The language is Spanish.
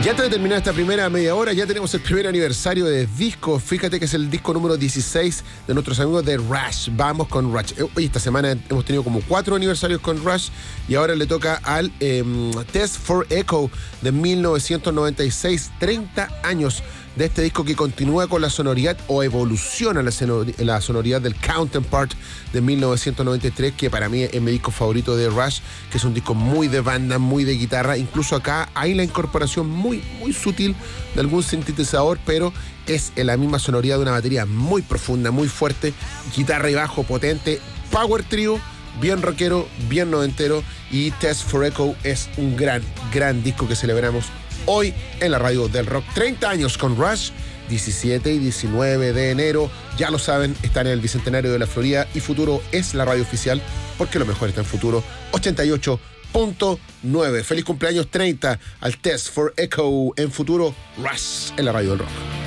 Ya antes de terminar esta primera media hora, ya tenemos el primer aniversario de disco. Fíjate que es el disco número 16 de nuestros amigos de Rush. Vamos con Rush. Hoy esta semana hemos tenido como 4 aniversarios con Rush y ahora le toca al Test for Echo de 1996. 30 años de este disco que continúa con la sonoridad o evoluciona la sonoridad del Counterpart de 1993, que para mí es mi disco favorito de Rush, que es un disco muy de banda, muy de guitarra. Incluso acá hay la incorporación muy sutil de algún sintetizador, pero es en la misma sonoridad de una batería muy profunda, muy fuerte, guitarra y bajo potente, power trio, bien rockero, bien noventero, y Test for Echo es un gran disco que celebramos hoy en la radio del rock. 30 años con Rush, 17 y 19 de enero, ya lo saben, están en el Bicentenario de la Florida y Futuro es la radio oficial, porque lo mejor está en Futuro 88.9. Feliz cumpleaños 30 al Test for Echo en Futuro, Rush en la radio del rock.